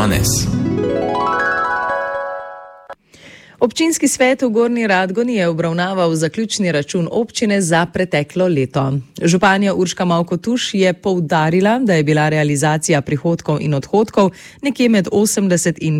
Danes. Občinski svet v Gornji Radgoni je obravnaval zaključni račun občine za preteklo leto. Županja Urška Mavko-Tuš je poudarila, da je bila realizacija prihodkov in odhodkov nekje med 80 in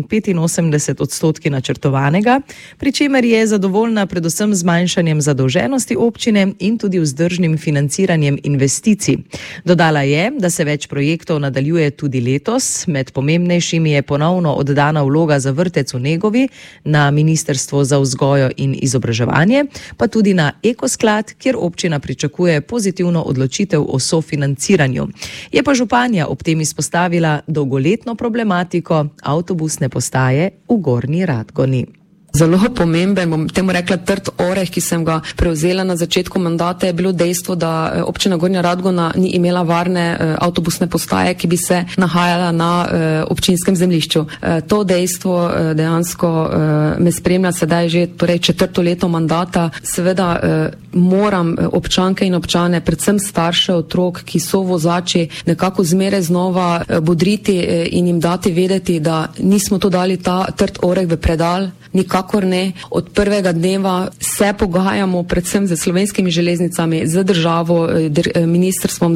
85% načrtovanega, pri čemer je zadovoljna predvsem z zmanjšanjem zadolženosti občine in tudi vzdržnim financiranjem investicij. Dodala je, da se več projektov nadaljuje tudi letos, med pomembnejšimi je ponovno oddana vloga za vrtec v Negovi na Ministrstvo za vzgojo in izobraževanje, pa tudi na Ekosklad, kjer občina pričakuje pozitivno odločitev o sofinanciranju. Je pa županja ob tem izpostavila dolgoletno problematiko avtobusne postaje v Gornji Radgoni. Zelo pomemben, bom temu rekla trd oreh, ki sem ga prevzela na začetku mandata, je bilo dejstvo, da občina Gornja Radgona ni imela varne avtobusne postaje, ki bi se nahajala na občinskem zemljišču. To dejstvo dejansko me spremlja sedaj že četrto leto mandata. Seveda moram občanke in občane, predvsem starše otrok, ki so vozači, nekako zmeraj znova bodriti in jim dati vedeti, da nismo to dali ta trd oreh v predal, nikakor ne. Od prvega dneva se pogajamo predvsem z Slovenskimi železnicami, z državo, ministrstvom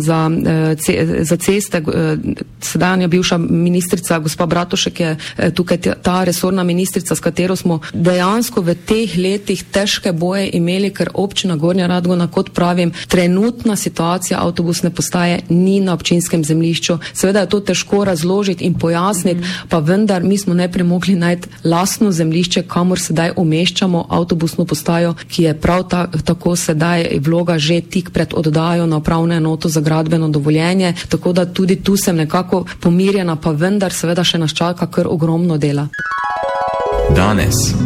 za ceste. Sedanja bivša ministrica, gospa Bratušek, je tukaj ta resorna ministrica, s katero smo dejansko v teh letih težke boje imeli, ker občina Gornja Radgona, kot pravim, trenutna situacija avtobusne postaje ni na občinskem zemljišču. Seveda je to težko razložiti in pojasniti, pa vendar mi smo najprej mogli najti lastno zemljišče, kamor sedaj umeščamo avtobusno postajo, ki je prav tako sedaj vloga že tik pred oddajo na upravno enoto za gradbeno dovoljenje, tako da tudi tu sem nekako pomirjena, pa vendar seveda še nas čaka kar ogromno dela. Danes.